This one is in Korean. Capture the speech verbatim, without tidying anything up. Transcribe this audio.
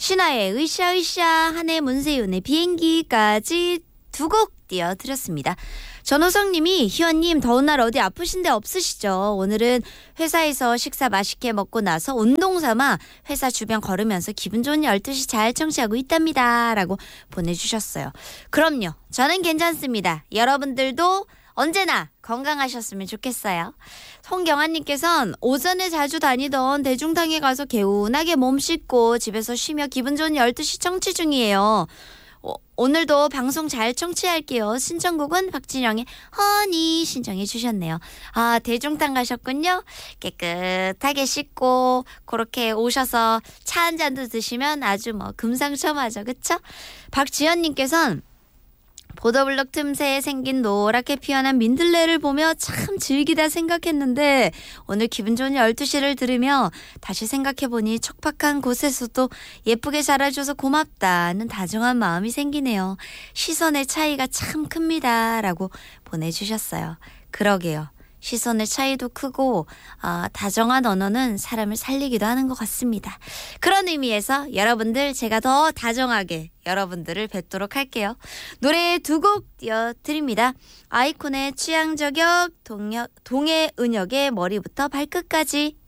신화의 으쌰으쌰, 한해 문세윤의 비행기까지 두 곡 띄워드렸습니다. 전호성님이 희원님 더운 날 어디 아프신 데 없으시죠? 오늘은 회사에서 식사 맛있게 먹고 나서 운동 삼아 회사 주변 걸으면서 기분 좋은 열두 시 잘 청취하고 있답니다. 라고 보내주셨어요. 그럼요. 저는 괜찮습니다. 여러분들도 언제나 건강하셨으면 좋겠어요. 송경아님께서는 오전에 자주 다니던 대중탕에 가서 개운하게 몸 씻고 집에서 쉬며 기분 좋은 열두 시 청취 중이에요. 오, 오늘도 방송 잘 청취할게요. 신청곡은 박진영의 허니 신청해 주셨네요. 아, 대중탕 가셨군요. 깨끗하게 씻고 그렇게 오셔서 차 한 잔도 드시면 아주 뭐 금상첨화죠. 그쵸? 박지연님께서는 보더블록 틈새에 생긴 노랗게 피어난 민들레를 보며 참 즐기다 생각했는데 오늘 기분 좋은 열두 시를 들으며 다시 생각해보니 척박한 곳에서도 예쁘게 자라줘서 고맙다는 다정한 마음이 생기네요. 시선의 차이가 참 큽니다. 라고 보내주셨어요. 그러게요. 시선의 차이도 크고 어, 다정한 언어는 사람을 살리기도 하는 것 같습니다. 그런 의미에서 여러분들 제가 더 다정하게 여러분들을 뵙도록 할게요. 노래 두 곡 띄워드립니다. 아이콘의 취향 저격, 동해 은혁의 머리부터 발끝까지.